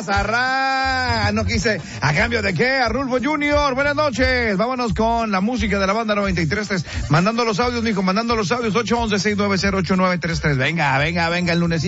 Arra. No quise. ¿A cambio de qué? A Rulfo Junior. Buenas noches. Vámonos con la música de la banda 93. Mandando los audios, mijo. Mandando los audios. 811-690-8933. Venga, el lunesito.